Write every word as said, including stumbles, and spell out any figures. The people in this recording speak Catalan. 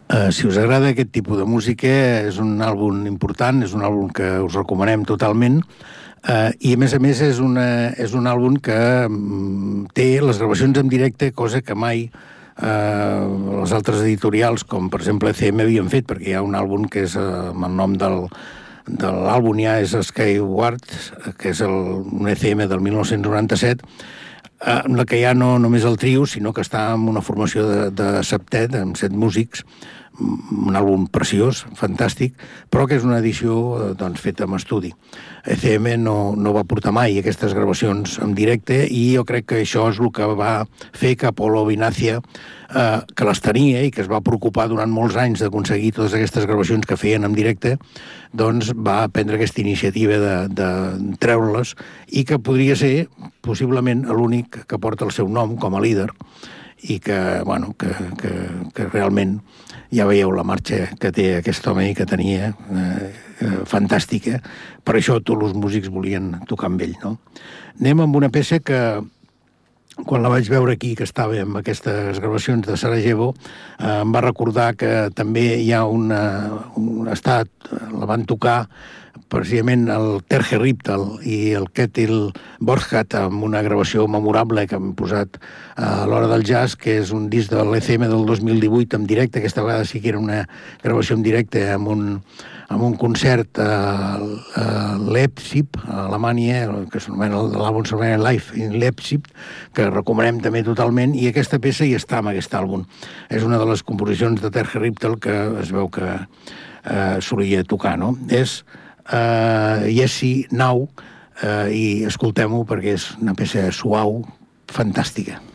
Uh, si us agrada aquest tipus de música, és un àlbum important, és un àlbum que us recomanem totalment, uh, i a més a més és, una, és un àlbum que um, té les gravacions en directe, cosa que mai uh, les altres editorials, com per exemple E C M, havien fet, perquè hi ha un àlbum que és uh, amb el nom del, de l'àlbum ja és Skyward, que és el, un E C M del mil nou-cents noranta-set, en la que ja no només el trio, sinó que està en una formació de, de septet, amb set músics, un àlbum preciós, fantàstic, però que és una edició doncs, feta amb estudi. E C M no, no va portar mai aquestes gravacions en directe i jo crec que això és el que va fer que Apollo Vinazia, eh, que les tenia i que es va preocupar durant molts anys d'aconseguir totes aquestes gravacions que feien en directe, doncs va prendre aquesta iniciativa de, de treure-les i que podria ser possiblement l'únic que porta el seu nom com a líder i que, bueno, que, que, que realment ja veieu la marxa que té aquest home i que tenia eh, eh, fantàstica. Per això tots els músics volien tocar amb ell, no? Anem amb una peça que quan la vaig veure aquí, que estava amb aquestes gravacions de Sarajevo, eh, em va recordar que també hi ha una, un estat, la van tocar precisament el Terje Riptal i el Ketil Borchardt amb una gravació memorable que hem posat a l'Hora del Jazz, que és un disc de l'E C M del dos mil divuit en directe. Aquesta vegada sí que era una gravació en directe amb un, amb un concert a, a Leipzig, a Alemanya, que s'anomena, l'àlbum s'anomena Live in Leipzig, que recomanem també totalment, i aquesta peça hi està en aquest àlbum. És una de les composicions de Terje Riptal que es veu que eh, solia tocar, no? És Uh, Yes, Now, uh, i escoltem-ho perquè és una peça suau, fantàstica.